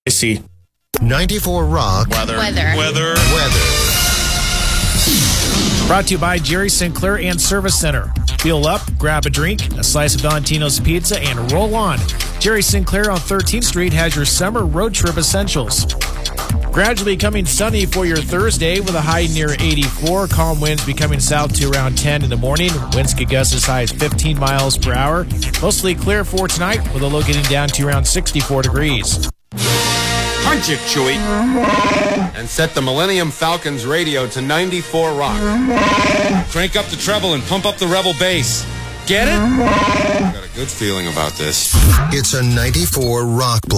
See. 94 Rock. Weather. Brought to you by Jerry Sinclair and Service Center. Fuel up, grab a drink, a slice of Valentino's pizza, and roll on. Jerry Sinclair on 13th Street has your summer road trip essentials. Gradually becoming sunny for your Thursday with a high near 84. Calm winds becoming south to around 10 in the morning. Winds could gust as high as 15 miles per hour. Mostly clear for tonight with a low getting down to around 64 degrees. Punch it, Chewie. And set the Millennium Falcons radio to 94 Rock. Crank up the treble and pump up the Rebel bass. Get it? Got a good feeling about this. It's a 94 Rock block.